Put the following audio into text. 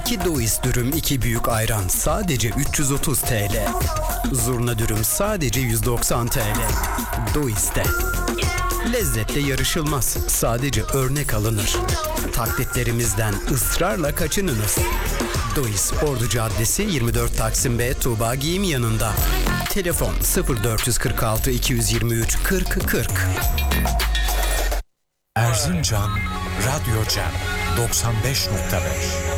2 Dois dürüm 2 büyük ayran sadece 330 TL. Zurna dürüm sadece 190 TL. Dois'te. Lezzetle yarışılmaz, sadece örnek alınır. Taklitlerimizden ısrarla kaçınınız. Dois Ordu Caddesi 24 Taksim B Tuğba Giyim yanında. Telefon 0446 223 40 40. Erzincan Radyo Cem 95.5